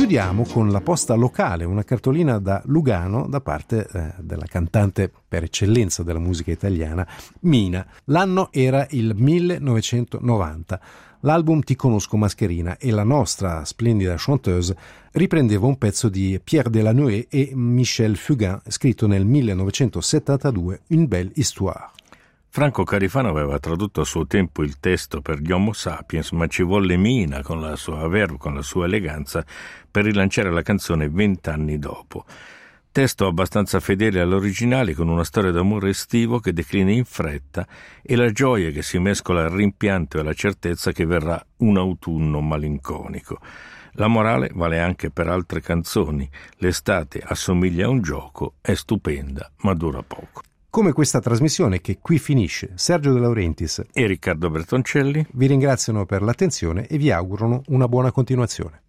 chiudiamo con la posta locale, una cartolina da Lugano da parte della cantante per eccellenza della musica italiana, Mina. L'anno era il 1990. L'album Ti conosco mascherina e la nostra splendida chanteuse riprendeva un pezzo di Pierre Delanoë e Michel Fugain scritto nel 1972, Une belle histoire. Franco Carifano aveva tradotto a suo tempo il testo per gli Homo Sapiens, ma ci volle Mina con la sua verve, con la sua eleganza, per rilanciare la canzone 20 anni dopo. Testo abbastanza fedele all'originale, con una storia d'amore estivo che declina in fretta e la gioia che si mescola al rimpianto e alla certezza che verrà un autunno malinconico. La morale vale anche per altre canzoni. L'estate assomiglia a un gioco, è stupenda, ma dura poco. Come questa trasmissione che qui finisce, Sergio De Laurentiis e Riccardo Bertoncelli vi ringraziano per l'attenzione e vi augurano una buona continuazione.